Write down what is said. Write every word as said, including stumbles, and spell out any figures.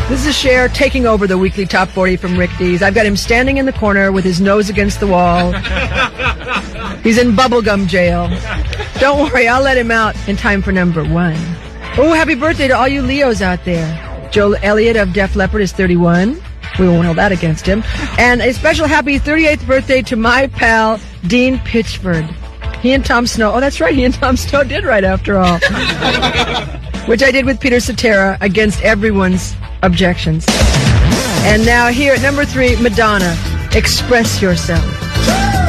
This is Cher taking over the weekly top forty from Rick Dees. I've got him standing in the corner with his nose against the wall. He's in bubblegum jail. Don't worry, I'll let him out in time for number one. Oh, happy birthday to all you Leos out there. Joe Elliott of Def Leppard is thirty-one. We won't hold that against him. And a special happy thirty-eighth birthday to my pal, Dean Pitchford. He and Tom Snow. Oh, that's right. He and Tom Snow did right after all. Which I did with Peter Cetera against everyone's objections. And now here at number three, Madonna, Express Yourself.